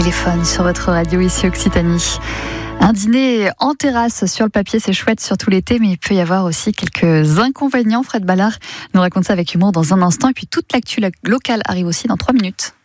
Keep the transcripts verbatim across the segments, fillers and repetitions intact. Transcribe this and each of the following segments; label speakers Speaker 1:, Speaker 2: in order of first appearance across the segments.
Speaker 1: téléphone sur votre radio ici Occitanie. Un dîner en terrasse sur le papier, c'est chouette surtout l'été, mais il peut y avoir aussi quelques inconvénients. Fred Ballard nous raconte ça avec humour dans un instant. Et puis toute l'actu locale arrive aussi dans trois minutes.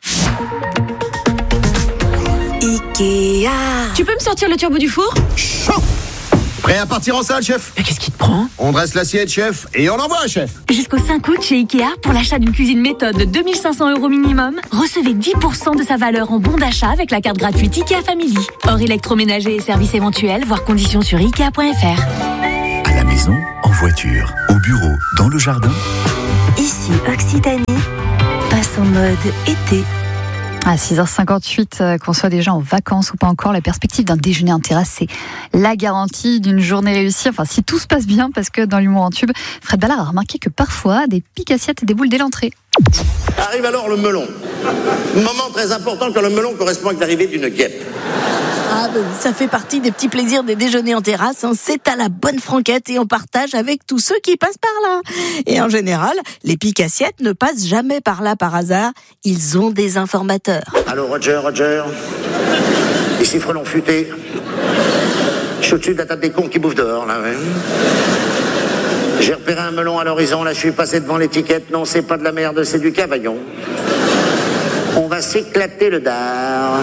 Speaker 2: Ikea.
Speaker 3: Tu peux me sortir le turbo du four ?
Speaker 4: Chaud. Prêt à partir en salle, chef ?
Speaker 3: Mais qu'est-ce qui te prend ?
Speaker 4: On dresse l'assiette, chef, et on envoie, chef.
Speaker 3: Jusqu'au cinq août chez Ikea, pour l'achat d'une cuisine méthode de deux mille cinq cents euros minimum, recevez dix pour cent de sa valeur en bon d'achat avec la carte gratuite Ikea Family. Hors électroménager et services éventuels, voir conditions sur ikea point f r.
Speaker 5: À la maison, en voiture, au bureau, dans le jardin.
Speaker 2: Ici Occitanie, passe en mode été.
Speaker 1: À six heures cinquante-huit, qu'on soit déjà en vacances ou pas encore, la perspective d'un déjeuner en terrasse, c'est la garantie d'une journée réussie. Enfin, si tout se passe bien, parce que dans l'humour en tube, Fred Ballard a remarqué que parfois, des piques-assiettes déboulent dès l'entrée.
Speaker 6: Arrive alors le melon. Moment très important quand le melon correspond avec l'arrivée d'une guêpe.
Speaker 2: Ah ben, ça fait partie des petits plaisirs des déjeuners en terrasse. Hein. C'est à la bonne franquette et on partage avec tous ceux qui passent par là. Et en général, les piques-assiettes ne passent jamais par là par hasard. Ils ont des informateurs.
Speaker 6: Allô Roger, Roger. Ici Frelon Futé. Je suis au-dessus de la table des cons qui bouffent dehors, là, ouais. J'ai repéré un melon à l'horizon, là je suis passé devant l'étiquette. Non, c'est pas de la merde, c'est du cavaillon. On va s'éclater le dard.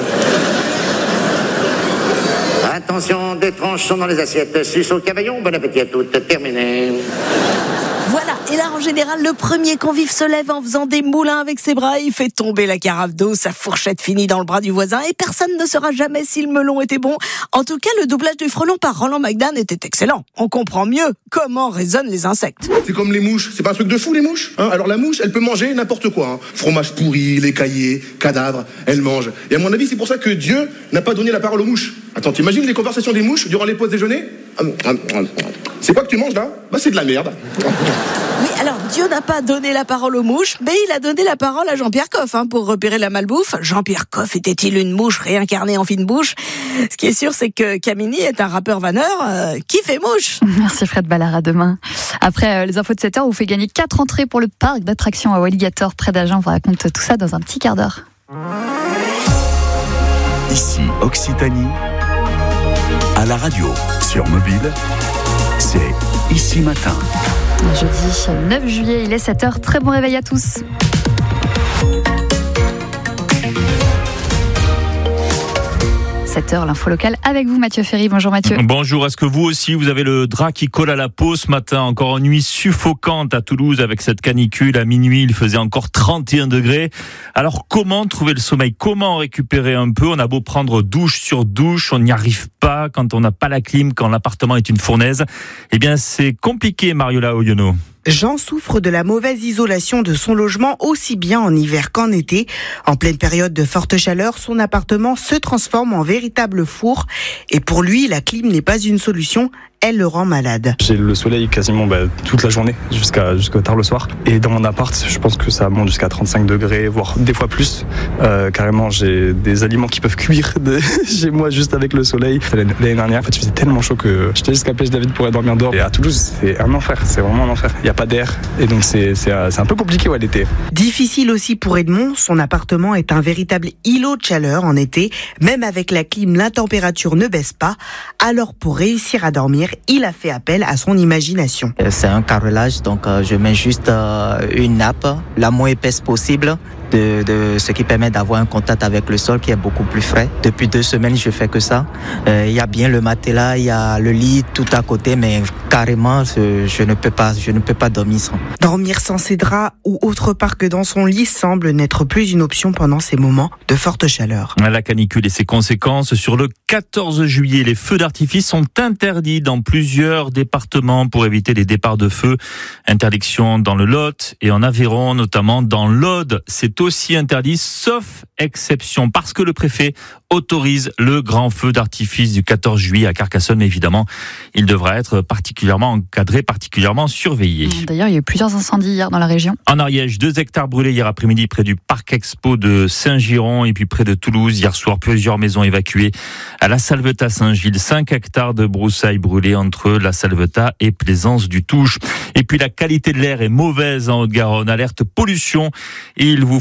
Speaker 6: Attention, des tranches sont dans les assiettes. Suce au cavaillon, bon appétit à toutes. Terminé.
Speaker 2: Voilà, et là en général, le premier convive se lève en faisant des moulins avec ses bras, il fait tomber la carafe d'eau, sa fourchette finit dans le bras du voisin, et personne ne saura jamais si le melon était bon. En tout cas, le doublage du frelon par Roland McDan était excellent. On comprend mieux comment résonnent les insectes.
Speaker 7: C'est comme les mouches, c'est pas un truc de fou les mouches, hein. Alors la mouche, elle peut manger n'importe quoi, hein. Fromage pourri, lait caillé, cadavre, elle mange. Et à mon avis, c'est pour ça que Dieu n'a pas donné la parole aux mouches. Attends, t'imagines les conversations des mouches durant les pauses déjeuner ? C'est quoi que tu manges là ? Bah c'est de la merde.
Speaker 2: Oui, alors Dieu n'a pas donné la parole aux mouches, mais il a donné la parole à Jean-Pierre Coff hein, pour repérer la malbouffe. Jean-Pierre Coff était-il une mouche réincarnée en fine bouche ? Ce qui est sûr, c'est que Camini est un rappeur vanneur euh, qui fait mouche.
Speaker 1: Merci Fred Ballard, à demain. Après euh, les infos de sept heures, vous fait gagner quatre entrées pour le parc d'attractions à Walligator près d'Agen. On vous raconte tout ça dans un petit quart d'heure.
Speaker 5: Ici Occitanie, à la radio, sur mobile, c'est Ici Matin.
Speaker 1: Jeudi neuf juillet, il est sept heures. Très bon réveil à tous. sept heures, l'info locale avec vous, Mathieu Ferry. Bonjour Mathieu.
Speaker 8: Bonjour, est-ce que vous aussi, vous avez le drap qui colle à la peau ce matin? Encore une nuit suffocante à Toulouse avec cette canicule. À minuit, il faisait encore trente et un degrés. Alors, comment trouver le sommeil? Comment récupérer un peu? On a beau prendre douche sur douche, on n'y arrive pas quand on n'a pas la clim, quand l'appartement est une fournaise. Eh bien, c'est compliqué, Mariola Oyono.
Speaker 9: Jean souffre de la mauvaise isolation de son logement aussi bien en hiver qu'en été. En pleine période de forte chaleur, son appartement se transforme en véritable four. Et pour lui, la clim n'est pas une solution, elle le rend malade.
Speaker 10: J'ai le soleil quasiment bah, toute la journée, jusqu'à, jusqu'à tard le soir. Et dans mon appart, je pense que ça monte jusqu'à trente-cinq degrés, voire des fois plus. Euh, carrément, j'ai des aliments qui peuvent cuire de chez moi juste avec le soleil. L'année dernière, en fait, il faisait tellement chaud que j'étais jusqu'à Pêche David pour aller dormir dehors. Et à Toulouse, c'est un enfer, c'est vraiment un enfer. Il n'y a pas d'air et donc c'est, c'est, c'est un peu compliqué ouais, l'été.
Speaker 9: Difficile aussi pour Edmond, son appartement est un véritable îlot de chaleur en été. Même avec la clim, la température ne baisse pas. Alors pour réussir à dormir, il a fait appel à son imagination.
Speaker 11: C'est un carrelage, donc euh, je mets juste euh, une nappe, la moins épaisse possible, de, de ce qui permet d'avoir un contact avec le sol qui est beaucoup plus frais. Depuis deux semaines, je fais que ça. Il euh, y a bien le matelas, il y a le lit tout à côté, mais carrément, je, je ne peux pas, je ne peux pas dormir sans.
Speaker 9: Dormir sans ses draps ou autre part que dans son lit semble n'être plus une option pendant ces moments de forte chaleur.
Speaker 8: La canicule et ses conséquences. Sur le quatorze juillet, les feux d'artifice sont interdits dans plusieurs départements pour éviter les départs de feu. Interdiction dans le Lot et en Aveyron, notamment dans l'Aude. C'est aussi interdit, sauf exception, parce que le préfet autorise le grand feu d'artifice du quatorze juillet à Carcassonne. Mais évidemment, il devra être particulièrement encadré, particulièrement surveillé.
Speaker 1: D'ailleurs, il y a eu plusieurs incendies hier dans la région.
Speaker 8: En Ariège, deux hectares brûlés hier après-midi près du Parc Expo de Saint-Giron et puis près de Toulouse. Hier soir, plusieurs maisons évacuées à la Salvetat-Saint-Gilles. cinq hectares de broussailles brûlées entre la Salvetat et Plaisance-du-Touche. Et puis la qualité de l'air est mauvaise en Haute-Garonne. Alerte pollution. Et il vous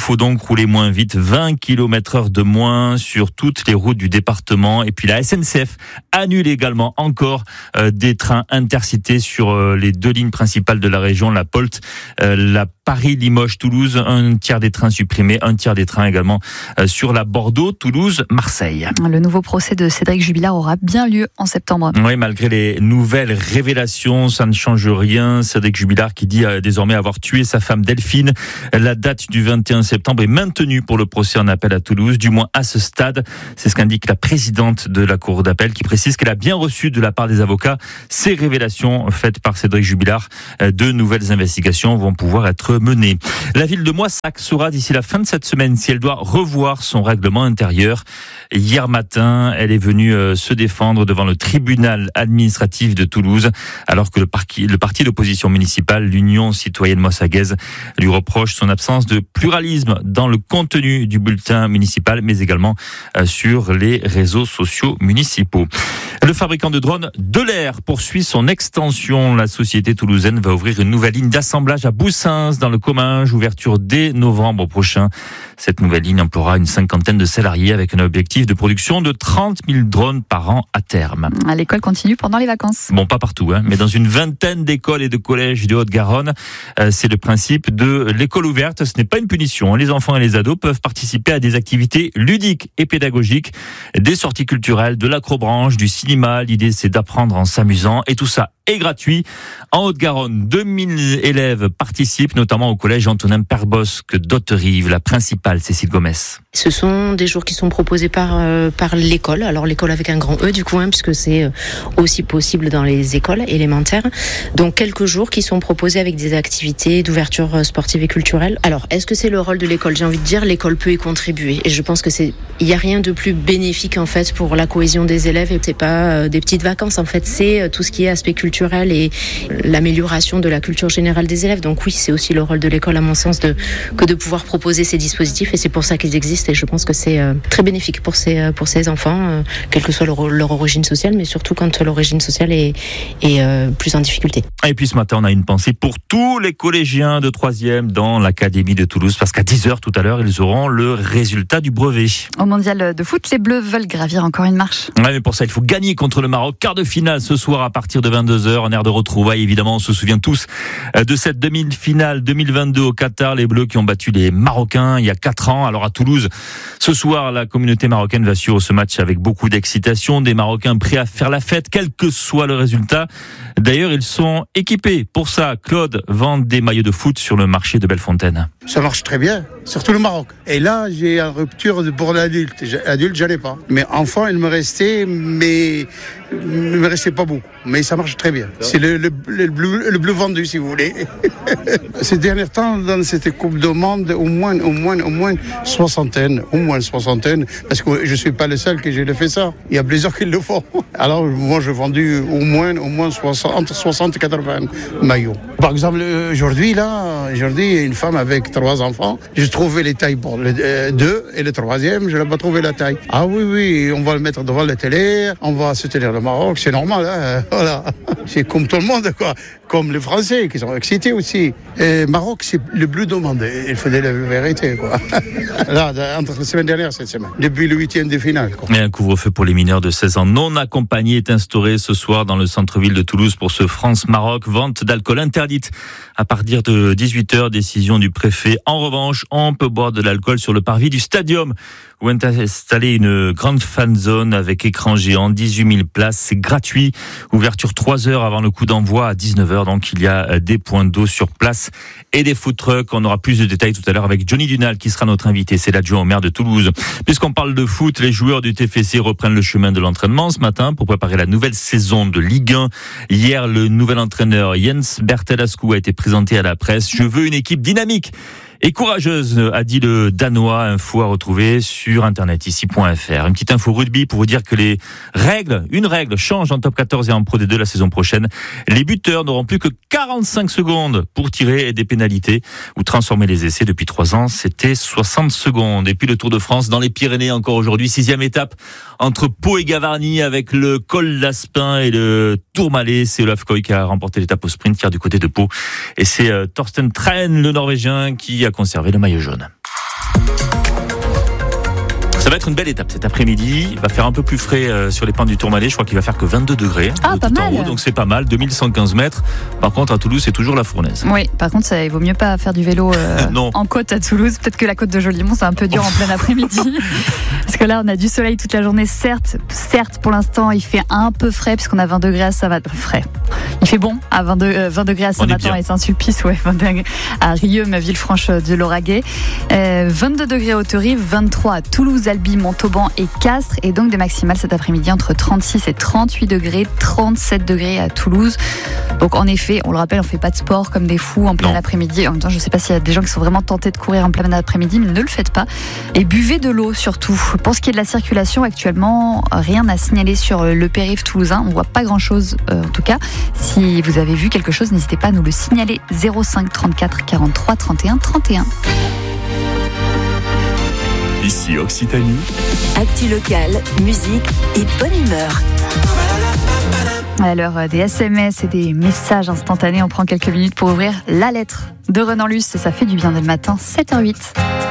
Speaker 8: faut donc rouler moins vite, vingt kilomètres heure de moins sur toutes les routes du département. Et puis la S N C F annule également encore euh, des trains intercités sur euh, les deux lignes principales de la région, la Polt, euh, la Paris-Limoges-Toulouse, un tiers des trains supprimés, un tiers des trains également euh, sur la Bordeaux-Toulouse-Marseille.
Speaker 1: Le nouveau procès de Cédric Jubilard aura bien lieu en septembre.
Speaker 8: Oui, malgré les nouvelles révélations, ça ne change rien. Cédric Jubilard qui dit euh, désormais avoir tué sa femme Delphine. La date du vingt et un septembre est maintenue pour le procès en appel à Toulouse, du moins à ce stade. C'est ce qu'indique la présidente de la cour d'appel qui précise qu'elle a bien reçu de la part des avocats ces révélations faites par Cédric Jubilard. De nouvelles investigations vont pouvoir être menées. La ville de Moissac saura d'ici la fin de cette semaine si elle doit revoir son règlement intérieur. Hier matin, elle est venue se défendre devant le tribunal administratif de Toulouse, alors que le parti, le parti d'opposition municipale, l'Union citoyenne moissagaise, lui reproche son absence de pluralisme dans le contenu du bulletin municipal, mais également sur les réseaux sociaux municipaux. Le fabricant de drones Delair poursuit son extension. La société toulousaine va ouvrir une nouvelle ligne d'assemblage à Boussins, dans le Comminges, ouverture dès novembre prochain. Cette nouvelle ligne emploiera une cinquantaine de salariés avec un objectif de production de trente mille drones par an à terme.
Speaker 1: L'école continue pendant les vacances.
Speaker 8: Bon, pas partout, hein, mais dans une vingtaine d'écoles et de collèges de Haute-Garonne. Euh, c'est le principe de l'école ouverte. Ce n'est pas une punition. Les enfants et les ados peuvent participer à des activités ludiques et pédagogiques, des sorties culturelles, de l'acrobranche, du cinéma. L'idée, c'est d'apprendre en s'amusant et tout ça est gratuit. En Haute-Garonne, deux mille élèves participent, notamment au collège Antonin Perbosque d'Haute-Rive. La principale, Cécile Gomez.
Speaker 12: Ce sont des jours qui sont proposés par euh, par l'école. Alors l'école avec un grand E du coup, hein, puisque c'est aussi possible dans les écoles élémentaires. Donc quelques jours qui sont proposés avec des activités d'ouverture sportive et culturelle. Alors est-ce que c'est le rôle de l'école ? J'ai envie de dire, l'école peut y contribuer. Et je pense que c'est, il y a rien de plus bénéfique en fait pour la cohésion des élèves. Et c'est pas euh, des petites vacances en fait, c'est euh, tout ce qui est aspect culturel et l'amélioration de la culture générale des élèves. Donc oui, c'est aussi le rôle de l'école à mon sens de que de pouvoir proposer ces dispositifs et c'est pour ça qu'ils existent et je pense que c'est euh, très bénéfique pour ces pour ces enfants, euh, quelle que soit leur, leur origine sociale, mais surtout quand l'origine sociale est est euh, plus en difficulté.
Speaker 8: Et puis ce matin, on a une pensée pour tous les collégiens de troisième dans l'académie de Toulouse parce qu'à dix heures tout à l'heure, ils auront le résultat du brevet.
Speaker 1: Au mondial de foot, les Bleus veulent gravir encore une marche.
Speaker 8: Ouais, mais pour ça, il faut gagner contre le Maroc. Quart de finale ce soir à partir de vingt-deux heures en aire de retrouvailles. Évidemment, on se souvient tous de cette demi-finale deux mille vingt-deux au Qatar, les Bleus qui ont battu les Marocains il y a quatre ans. Alors à Toulouse, ce soir, la communauté marocaine va suivre ce match avec beaucoup d'excitation. Des Marocains prêts à faire la fête, quel que soit le résultat. D'ailleurs, ils sont équipés. Pour ça, Claude vend des maillots de foot sur le marché de Bellefontaine.
Speaker 13: Ça marche très bien, surtout le Maroc. Et là, j'ai une rupture pour l'adulte. Adulte, j'allais pas. Mais enfant, il me restait, mais il me restait pas beaucoup. Mais ça marche très bien. C'est le, le, le, bleu, le bleu vendu, si vous voulez. Ces derniers temps, dans cette Coupe du Monde, au moins, au moins, au moins soixantaine, au moins soixantaine, parce que je suis pas le seul que j'ai fait ça. Il y a plusieurs qui le font. Alors, moi, j'ai vendu au moins, au moins soixante, entre soixante et quatre-vingts maillots. Par exemple, aujourd'hui, là, aujourd'hui, il y a une femme avec trois enfants. J'ai trouvé les tailles pour le euh, deux et le troisième, je n'ai pas trouvé la taille. Ah oui, oui, on va le mettre devant la télé, on va soutenir le Maroc, c'est normal, hein, voilà. C'est comme tout le monde, quoi. Comme les Français qui sont excités aussi. Et Maroc, c'est le plus demandé. Il faut dire la vérité, quoi. Là, entre la semaine dernière, cette semaine. Depuis le huitième de finale, quoi.
Speaker 8: Et un couvre-feu pour les mineurs de seize ans non accompagnés est instauré ce soir dans le centre-ville de Toulouse pour ce France-Maroc. Vente d'alcool interdite à partir de dix-huit heures, décision du préfet. En revanche, on peut boire de l'alcool sur le parvis du stadium où est installée une grande fan zone avec écran géant, dix-huit mille places. C'est gratuit. Ouverture trois heures avant le coup d'envoi à dix-neuf heures. Donc, il y a des points d'eau sur place et des food trucks. On aura plus de détails tout à l'heure avec Johnny Dunal qui sera notre invité. C'est l'adjoint au maire de Toulouse. Puisqu'on parle de foot, les joueurs du T F C reprennent le chemin de l'entraînement ce matin pour préparer la nouvelle saison de Ligue un. Hier, le nouvel entraîneur Jens Bertelascu a été présenté à la presse. Je veux une équipe dynamique et courageuse, a dit le Danois. Info à retrouver sur internet ici point f r. Une petite info rugby pour vous dire que les règles, une règle change en top quatorze et en Pro D deux la saison prochaine. Les buteurs n'auront plus que quarante-cinq secondes pour tirer des pénalités ou transformer les essais. Depuis trois ans, c'était soixante secondes. Et puis le Tour de France dans les Pyrénées encore aujourd'hui, sixième étape entre Pau et Gavarnie avec le col d'Aspin et le Tourmalet. C'est Olaf Koy qui a remporté l'étape au sprint hier du côté de Pau. Et c'est euh, Torsten Tren, le Norvégien, qui a conservé le maillot jaune. va être une belle étape cet après-midi. Il va faire un peu plus frais euh, sur les pentes du Tourmalet. Je crois qu'il va faire que vingt-deux degrés.
Speaker 1: Ah, pas
Speaker 8: tout
Speaker 1: mal.
Speaker 8: En haut, donc c'est pas mal. deux mille cent quinze mètres. Par contre, à Toulouse, c'est toujours la fournaise.
Speaker 1: Oui, par contre, ça, il vaut mieux pas faire du vélo euh,
Speaker 8: non.
Speaker 1: en côte à Toulouse. Peut-être que la côte de Jolimont, c'est un peu dur en plein après-midi. Parce que là, on a du soleil toute la journée. Certes, certes, pour l'instant, il fait un peu frais puisqu'on a vingt degrés à Saint-Matin. Frais. Il fait bon à vingt, euh, vingt degrés à Saint-Matin et Saint-Sulpice, ouais, vingt degrés à Rieux, Villefranche de Lauragais. Euh, vingt-deux degrés à Haute-Rive, vingt-trois à Toulouse, Albi, Montauban et Castres. Et donc des maximales cet après-midi entre trente-six et trente-huit degrés, trente-sept degrés à Toulouse. Donc en effet, on le rappelle, on fait pas de sport comme des fous en plein non. après-midi. En même temps, je sais pas s'il y a des gens qui sont vraiment tentés de courir en plein après-midi, mais ne le faites pas. Et buvez de l'eau surtout. Pour ce qui est de la circulation, actuellement, rien à signaler sur le périph' toulousain. On voit pas grand-chose euh, en tout cas. Si vous avez vu quelque chose, n'hésitez pas à nous le signaler. zéro cinq trente-quatre quarante-trois trente et un trente et un.
Speaker 5: Ici Occitanie.
Speaker 3: Actu locale, musique et bonne humeur.
Speaker 1: À l'heure des S M S et des messages instantanés, on prend quelques minutes pour ouvrir la lettre de Renan Luce et ça fait du bien dès le matin, sept heures huit.